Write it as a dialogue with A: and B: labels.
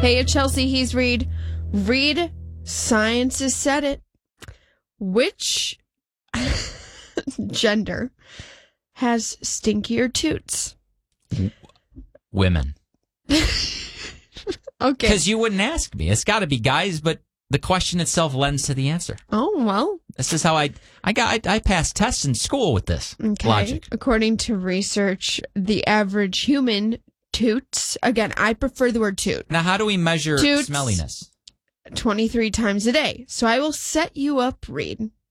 A: Hey, it's Chelsea. He's Reed. Reed, science has said it. Which gender has stinkier toots?
B: Women.
A: Okay.
B: Because you wouldn't ask me. It's got to be guys, but the question itself lends to the answer.
A: Oh, well.
B: This is how I passed tests in school with this logic.
A: According to research, the average human toots, again, I prefer the word toot.
B: Now, how do we measure
A: Toots.
B: smelliness?
A: 23 times a day. So I will set you up, Reed,